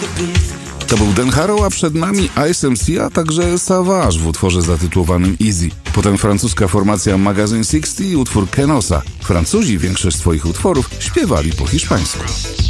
To był Dan Harrow, a przed nami Ice MC, a także Savage w utworze zatytułowanym Easy. Potem francuska formacja Magazine 60 i utwór Kenosa. Francuzi większość swoich utworów śpiewali po hiszpańsku.